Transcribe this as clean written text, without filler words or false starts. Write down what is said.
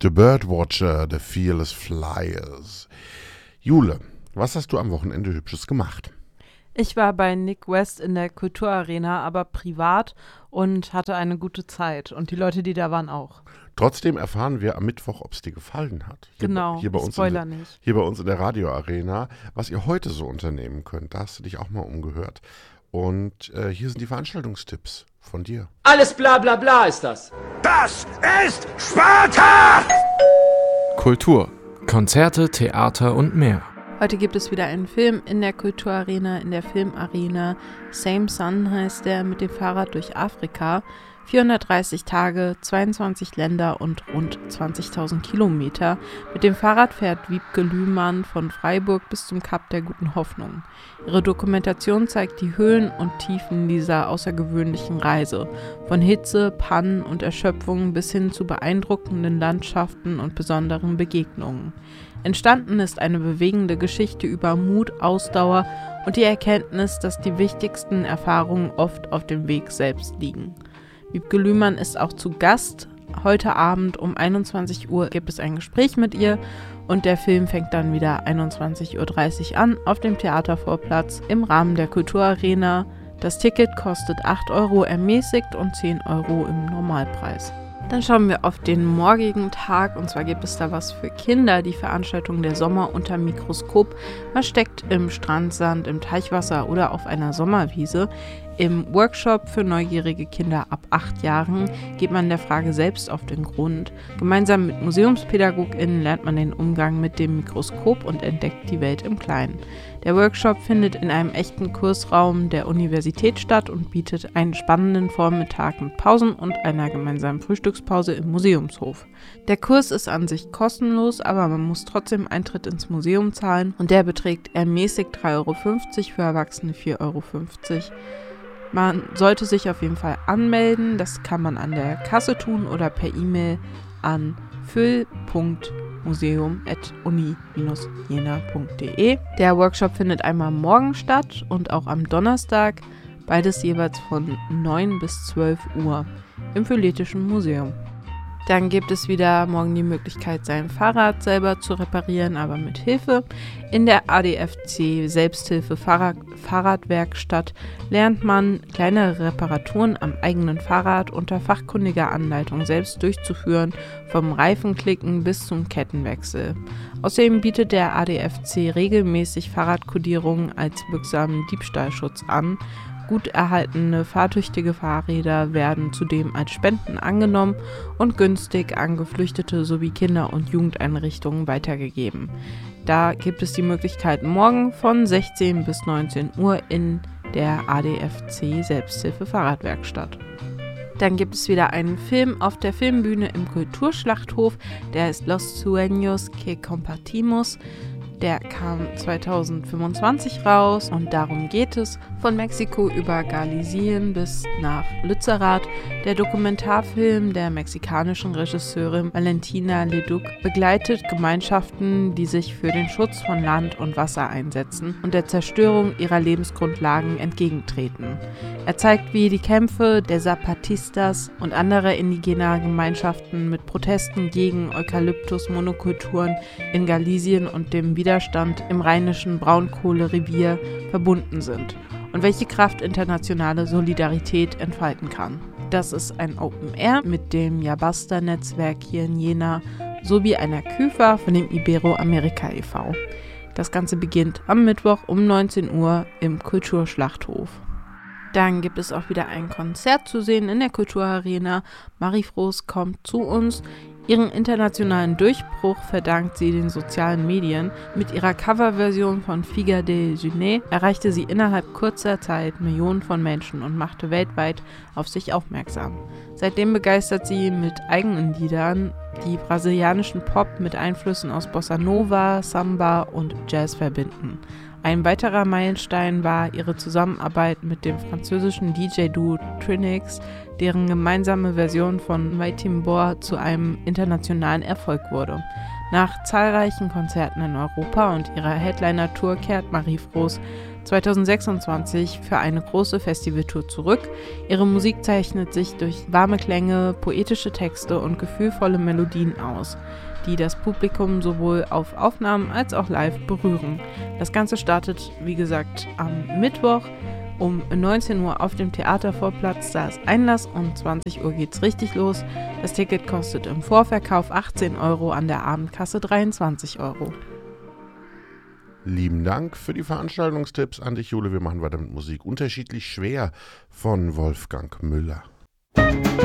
The Birdwatcher, The Fearless Flyers. Jule, was hast du am Wochenende Hübsches gemacht? Ich war bei Nick West in der Kulturarena, aber privat und hatte eine gute Zeit. Und die Leute, die da waren, auch. Trotzdem erfahren wir am Mittwoch, ob es dir gefallen hat. Genau, hier bei uns nicht. Hier bei uns in der Radioarena, was ihr heute so unternehmen könnt. Da hast du dich auch mal umgehört. Und hier sind die Veranstaltungstipps von dir. Alles bla bla bla ist das. Das ist Sparta! Kultur, Konzerte, Theater und mehr. Heute gibt es wieder einen Film in der Kulturarena, in der Filmarena. Same Sun heißt der, mit dem Fahrrad durch Afrika. 430 Tage, 22 Länder und rund 20.000 Kilometer. Mit dem Fahrrad fährt Wiebke Lühmann von Freiburg bis zum Kap der Guten Hoffnung. Ihre Dokumentation zeigt die Höhen und Tiefen dieser außergewöhnlichen Reise. Von Hitze, Pannen und Erschöpfung bis hin zu beeindruckenden Landschaften und besonderen Begegnungen. Entstanden ist eine bewegende Geschichte über Mut, Ausdauer und die Erkenntnis, dass die wichtigsten Erfahrungen oft auf dem Weg selbst liegen. Wiebke Lühmann ist auch zu Gast. Heute Abend um 21 Uhr gibt es ein Gespräch mit ihr und der Film fängt dann wieder 21.30 Uhr an auf dem Theatervorplatz im Rahmen der Kulturarena. Das Ticket kostet 8 Euro ermäßigt und 10 Euro im Normalpreis. Dann schauen wir auf den morgigen Tag, und zwar gibt es da was für Kinder, die Veranstaltung der Sommer unter Mikroskop. Man steckt im Strandsand, im Teichwasser oder auf einer Sommerwiese. Im Workshop für neugierige Kinder ab 8 Jahren geht man der Frage selbst auf den Grund. Gemeinsam mit MuseumspädagogInnen lernt man den Umgang mit dem Mikroskop und entdeckt die Welt im Kleinen. Der Workshop findet in einem echten Kursraum der Universität statt und bietet einen spannenden Vormittag mit Pausen und einer gemeinsamen Frühstückspause im Museumshof. Der Kurs ist an sich kostenlos, aber man muss trotzdem Eintritt ins Museum zahlen und der beträgt ermäßigt 3,50 Euro, für Erwachsene 4,50 Euro. Man sollte sich auf jeden Fall anmelden, das kann man an der Kasse tun oder per E-Mail an füll.museum@uni-jena.de. Der Workshop findet einmal morgen statt und auch am Donnerstag, beides jeweils von 9 bis 12 Uhr im Philhetischen Museum. Dann gibt es wieder morgen die Möglichkeit, sein Fahrrad selber zu reparieren, aber mit Hilfe. In der ADFC Selbsthilfe Fahrradwerkstatt lernt man, kleinere Reparaturen am eigenen Fahrrad unter fachkundiger Anleitung selbst durchzuführen, vom Reifenklicken bis zum Kettenwechsel. Außerdem bietet der ADFC regelmäßig Fahrradkodierungen als wirksamen Diebstahlschutz an. Gut erhaltene, fahrtüchtige Fahrräder werden zudem als Spenden angenommen und günstig an Geflüchtete sowie Kinder- und Jugendeinrichtungen weitergegeben. Da gibt es die Möglichkeit morgen von 16 bis 19 Uhr in der ADFC Selbsthilfe Fahrradwerkstatt. Dann gibt es wieder einen Film auf der Filmbühne im Kulturschlachthof, der ist Los Sueños que Compartimos. Der kam 2025 raus und darum geht es. Von Mexiko über Galicien bis nach Lützerath. Der Dokumentarfilm der mexikanischen Regisseurin Valentina Leduc begleitet Gemeinschaften, die sich für den Schutz von Land und Wasser einsetzen und der Zerstörung ihrer Lebensgrundlagen entgegentreten. Er zeigt, wie die Kämpfe der Zapatistas und anderer indigener Gemeinschaften mit Protesten gegen Eukalyptus-Monokulturen in Galicien und dem Widerstand im rheinischen Braunkohlerevier verbunden sind und welche Kraft internationale Solidarität entfalten kann. Das ist ein Open Air mit dem Yabasta-Netzwerk hier in Jena sowie einer KÜFA von dem Iberoamerika e.V. Das Ganze beginnt am Mittwoch um 19 Uhr im Kulturschlachthof. Dann gibt es auch wieder ein Konzert zu sehen in der Kulturarena. Marie Frohs kommt zu uns. Ihren internationalen Durchbruch verdankt sie den sozialen Medien. Mit ihrer Coverversion von Figa de Junet erreichte sie innerhalb kurzer Zeit Millionen von Menschen und machte weltweit auf sich aufmerksam. Seitdem begeistert sie mit eigenen Liedern, die brasilianischen Pop mit Einflüssen aus Bossa Nova, Samba und Jazz verbinden. Ein weiterer Meilenstein war ihre Zusammenarbeit mit dem französischen DJ-Duo Trinix, deren gemeinsame Version von Vai Timbor zu einem internationalen Erfolg wurde. Nach zahlreichen Konzerten in Europa und ihrer Headliner-Tour kehrt Marie Frohs 2026 für eine große Festivaltour zurück. Ihre Musik zeichnet sich durch warme Klänge, poetische Texte und gefühlvolle Melodien aus, die das Publikum sowohl auf Aufnahmen als auch live berühren. Das Ganze startet, wie gesagt, am Mittwoch um 19 Uhr auf dem Theatervorplatz. Da ist Einlass, um 20 Uhr geht's richtig los. Das Ticket kostet im Vorverkauf 18 €, an der Abendkasse 23 €. Lieben Dank für die Veranstaltungstipps an dich, Jule. Wir machen weiter mit Musik. Unterschiedlich schwer von Wolfgang Müller.